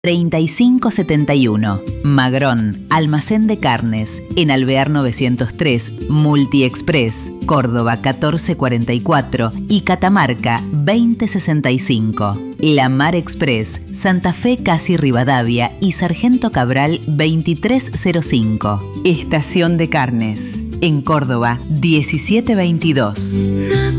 3571. Magrón, almacén de carnes, en Alvear 903, Multiexpress, Córdoba 1444 y Catamarca 2065. La Mar Express, Santa Fe Casi Rivadavia y Sargento Cabral 2305. Estación de Carnes, en Córdoba 1722.